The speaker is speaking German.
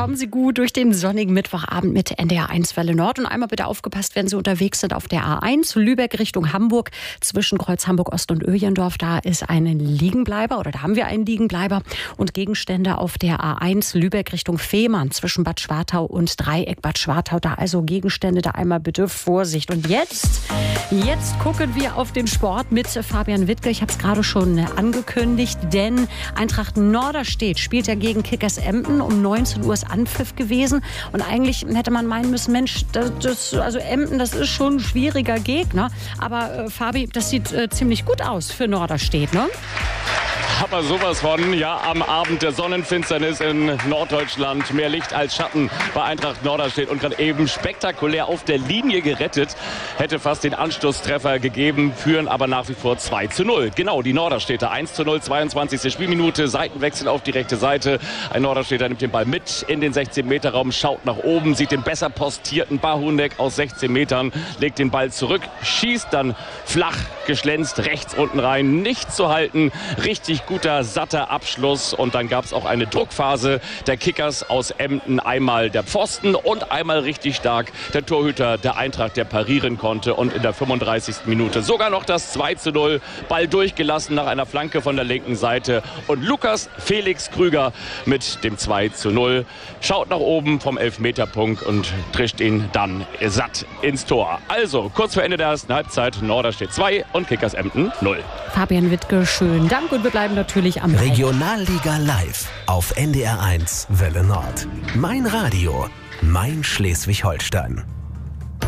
Kommen Sie gut durch den sonnigen Mittwochabend mit NDR1 Welle Nord. Und einmal bitte aufgepasst, wenn Sie unterwegs sind auf der A1 Lübeck Richtung Hamburg zwischen Kreuz Hamburg Ost und Öjendorf. Da ist ein Liegenbleiber oder da haben wir einen Liegenbleiber. Und Gegenstände auf der A1 Lübeck Richtung Fehmarn zwischen Bad Schwartau und Dreieck Bad Schwartau. Da also Gegenstände, da einmal bitte Vorsicht. Und jetzt gucken wir auf den Sport mit Fabian Wittke. Ich habe es gerade schon angekündigt, denn Eintracht Norderstedt spielt ja gegen Kickers Emden. Um 19 Uhr ist Anpfiff gewesen. Und eigentlich hätte man meinen müssen, Mensch, also Emden, das ist schon ein schwieriger Gegner. Aber Fabi, das sieht ziemlich gut aus für Norderstedt, ne? Aber sowas von, ja, am Abend der Sonnenfinsternis in Norddeutschland. Mehr Licht als Schatten bei Eintracht Norderstedt und gerade eben spektakulär auf der Linie gerettet. Hätte fast den Anschlusstreffer gegeben, führen aber nach wie vor 2:0. Genau, die Norderstädter 1:0, 22. Spielminute, Seitenwechsel auf die rechte Seite. Ein Norderstädter nimmt den Ball mit in den 16-Meter-Raum, schaut nach oben, sieht den besser postierten Bahunek aus 16 Metern, legt den Ball zurück, schießt dann flach geschlänzt rechts unten rein, nicht zu halten, richtig guter, satter Abschluss und dann gab es auch eine Druckphase der Kickers aus Emden. Einmal der Pfosten und einmal richtig stark der Torhüter der Eintracht, der parieren konnte und in der 35. Minute sogar noch das 2:0. Ball durchgelassen nach einer Flanke von der linken Seite und Lukas Felix Krüger mit dem 2:0 schaut nach oben vom Elfmeterpunkt und trischt ihn dann satt ins Tor. Also kurz vor Ende der ersten Halbzeit Norderstedt 2 und Kickers Emden 0. Fabian Wittke, schönen Dank und wir bleiben natürlich am Ball. Regionalliga live auf NDR1 Welle Nord. Mein Radio, mein Schleswig-Holstein.